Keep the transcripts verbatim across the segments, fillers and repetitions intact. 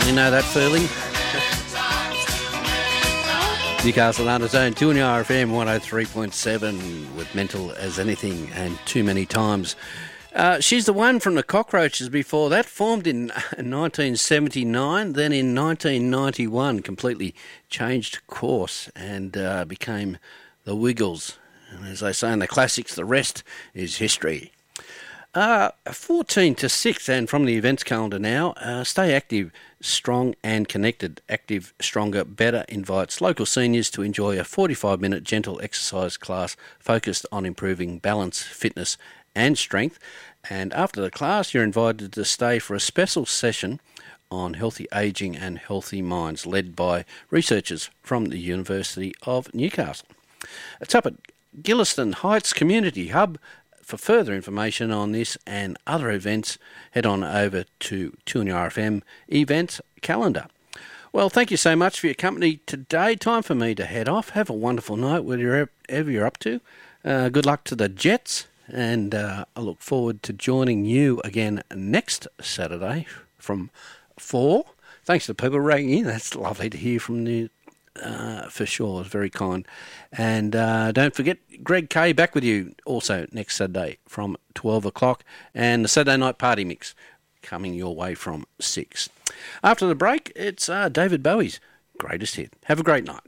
certainly know that feeling. Newcastle under zone, two on your R F M one oh three point seven with Mental as Anything and Too Many Times. Uh, she's the one from the Cockroaches before that, formed in nineteen seventy-nine, then in nineteen ninety-one completely changed course and uh, became the Wiggles. And as they say in the classics, the rest is history. Uh, fourteen to six, and from the events calendar now, uh, Stay Active, Strong and Connected. Active, Stronger, Better invites local seniors to enjoy a forty-five minute gentle exercise class focused on improving balance, fitness and strength. And after the class, you're invited to stay for a special session on healthy ageing and healthy minds, led by researchers from the University of Newcastle. It's up at Gilliston Heights Community Hub. For further information on this and other events, head on over to two N R F M events calendar. Well, thank you so much for your company today. Time for me to head off. Have a wonderful night, whatever you're up to. Uh, good luck to the Jets, and uh, I look forward to joining you again next Saturday from four. Thanks to the people ringing in. That's lovely to hear from you. Uh, for sure, it's very kind. And uh, don't forget, Greg Kay back with you also next Saturday from twelve o'clock, and the Saturday Night Party Mix coming your way from six. After the break, it's uh, David Bowie's greatest hit. Have a great night.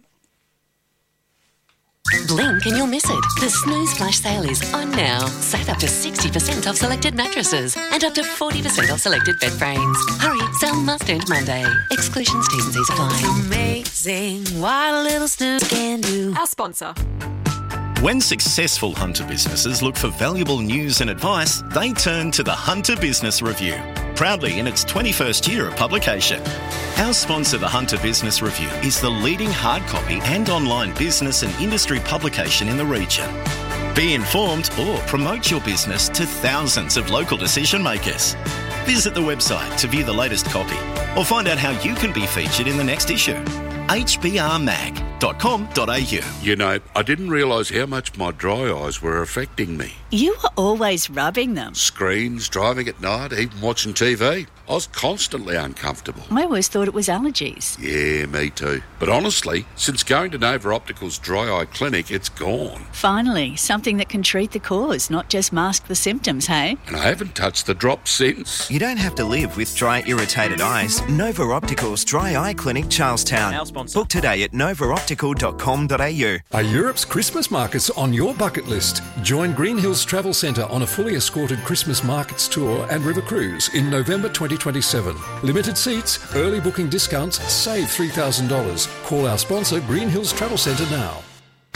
Blink and you'll miss it. The Snooze Flash Sale is on now. Save up to sixty percent off selected mattresses and up to forty percent off selected bed frames. Hurry, sale must end Monday. Exclusions, T's and C's apply. Amazing what a little snooze can do. Our sponsor. When successful Hunter businesses look for valuable news and advice, they turn to the Hunter Business Review, proudly in its twenty-first year of publication. Our sponsor, the Hunter Business Review, is the leading hard copy and online business and industry publication in the region. Be informed or promote your business to thousands of local decision makers. Visit the website to view the latest copy or find out how you can be featured in the next issue. h b r mag dot com dot a u. You know, I didn't realise how much my dry eyes were affecting me. You were always rubbing them. Screens, driving at night, even watching T V. I was constantly uncomfortable. I always thought it was allergies. Yeah, me too. But honestly, since going to Nova Optical's Dry Eye Clinic, it's gone. Finally, something that can treat the cause, not just mask the symptoms, hey? And I haven't touched the drops since. You don't have to live with dry, irritated eyes. Nova Optical's Dry Eye Clinic, Charlestown. Our sponsor. Book today at nova optical dot com dot a u. Are Europe's Christmas markets on your bucket list? Join Green Hills Travel Centre on a fully escorted Christmas markets tour and river cruise in November twenty twenty-seven. Limited seats, early booking discounts, save three thousand dollars. Call our sponsor, Green Hills Travel Centre now.